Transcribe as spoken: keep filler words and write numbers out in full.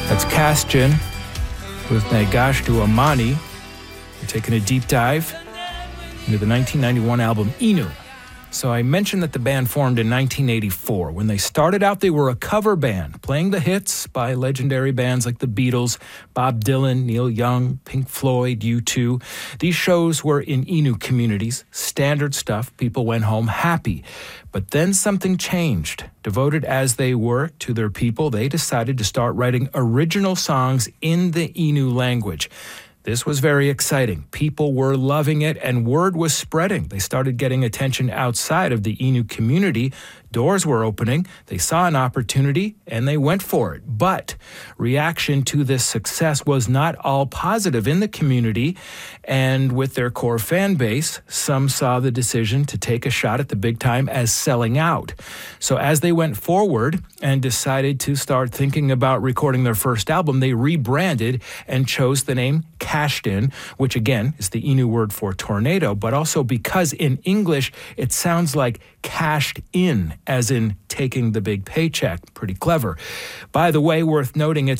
That's Cashin with Nagashtu Amani. We're taking a deep dive into the nineteen ninety-one album Inu. So I mentioned that the band formed in nineteen eighty-four. When they started out, they were a cover band, playing the hits by legendary bands like the Beatles, Bob Dylan, Neil Young, Pink Floyd, U two. These shows were in Innu communities, standard stuff. People went home happy. But then something changed. Devoted as they were to their people, they decided to start writing original songs in the Innu language. This was very exciting. People were loving it, and word was spreading. They started getting attention outside of the Innu community. Doors were opening. They saw an opportunity, and they went for it. But reaction to this success was not all positive in the community, and with their core fan base, some saw the decision to take a shot at the big time as selling out. So as they went forward and decided to start thinking about recording their first album, they rebranded and chose the name Cashin, which again is the Innu word for tornado, but also because in English it sounds like cashed in, as in taking the big paycheck. Pretty clever. By the way, worth noting, it's